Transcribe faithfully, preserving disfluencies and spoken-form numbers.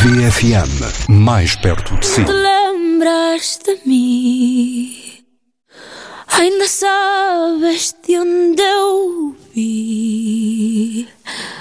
V F M, mais perto de si. Te lembras de mim? Ainda sabes de onde eu vi?